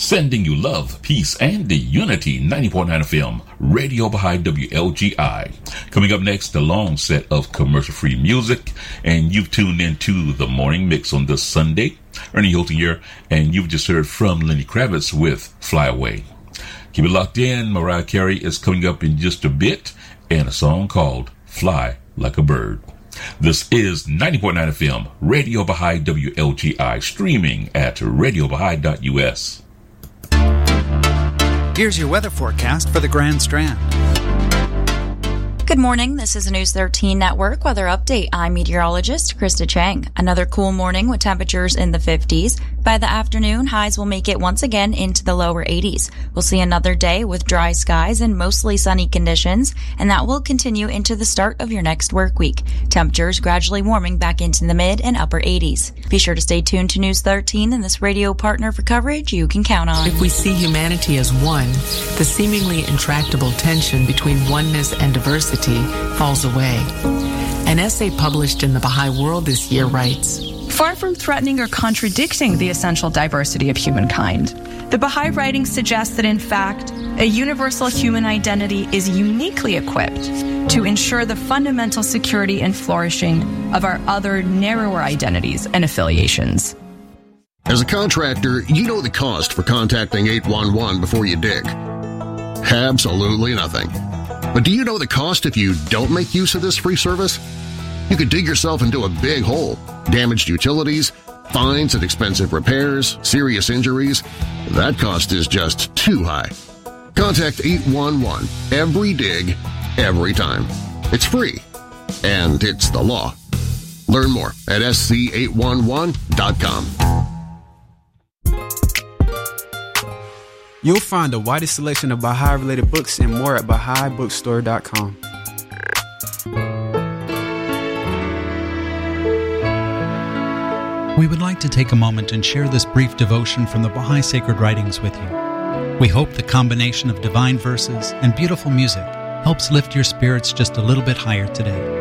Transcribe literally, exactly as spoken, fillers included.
Sending you love, peace, and the unity. ninety point nine F M, Radio Baha'i W L G I. Coming up next, a long set of commercial-free music, and you've tuned into the Morning Mix on this Sunday. Ernie Hilton here, and you've just heard from Lenny Kravitz with Fly Away. Keep it locked in. Mariah Carey is coming up in just a bit, and a song called Fly Like a Bird. This is ninety point nine F M, Radio Baha'i W L G I, streaming at radio baha'i dot u s. Here's your weather forecast for the Grand Strand. Good morning. This is a News thirteen Network weather update. I'm meteorologist Krista Chang. Another cool morning with temperatures in the fifties. By the afternoon, highs will make it once again into the lower eighties. We'll see another day with dry skies and mostly sunny conditions, and that will continue into the start of your next work week. Temperatures gradually warming back into the mid and upper eighties. Be sure to stay tuned to News thirteen and this radio partner for coverage you can count on. If we see humanity as one, the seemingly intractable tension between oneness and diversity falls away. An essay published in the Baha'i World this year writes, far from threatening or contradicting the essential diversity of humankind, the Baha'i writing suggests that, in fact, a universal human identity is uniquely equipped to ensure the fundamental security and flourishing of our other narrower identities and affiliations. As a contractor, you know the cost for contacting eight one one before you dig. Absolutely nothing. But do you know the cost if you don't make use of this free service? You could dig yourself into a big hole, damaged utilities, fines and expensive repairs, serious injuries. That cost is just too high. Contact eight one one every dig, every time. It's free, and it's the law. Learn more at S C eight one one dot com. You'll find the widest selection of Baha'i-related books and more at Baha'i Bookstore dot com. We would like to take a moment and share this brief devotion from the Baha'i Sacred Writings with you. We hope the combination of divine verses and beautiful music helps lift your spirits just a little bit higher today.